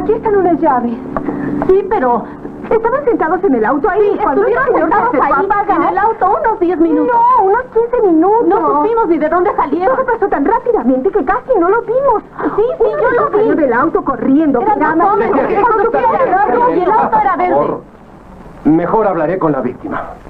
Aquí están unas llaves. Sí, pero... Estaban sentados en el auto ahí. Sí, estuvieron sentados ahí en el auto unos 10 minutos. No, unos 15 minutos. No supimos ni de dónde salieron. Todo pasó tan rápidamente que casi no lo vimos. Sí, yo lo vi. Salió del auto corriendo. Eran dos hombres. Y el auto era verde. Mejor hablaré con la víctima.